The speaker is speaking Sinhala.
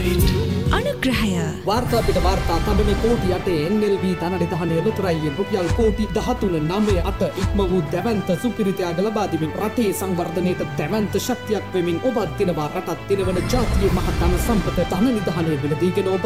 අනුග්‍රහය වාර්තා පිට වාර්තා තබන කෝටි 8 NLV ධනනිධානයේ ලොතරැයියෙන් රුපියල් කෝටි 13.98 ඉක්ම වූ දැවැන්ත සුපිරිත්‍යාග ලබා දෙමින් රටේ සංවර්ධනයට දැවැන්ත ශක්තියක් වෙමින් ඔබත් දිනවා රටත් දිනවන ජාතියේ මහ ධන සම්පත ධනනිධානයේ මිලදීගෙන ඔබ